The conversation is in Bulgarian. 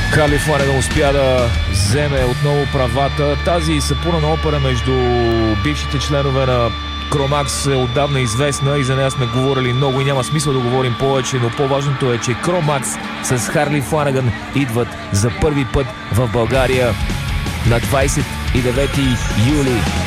Харли Фланеган успя да вземе отново правата. Тази сапунена опера между бившите членове на Кромакс е отдавна известна и за нея сме говорили много и няма смисъл да говорим повече, но по-важното е, че Кромакс с Харли Фланеган идват за първи път в България на 29 юли.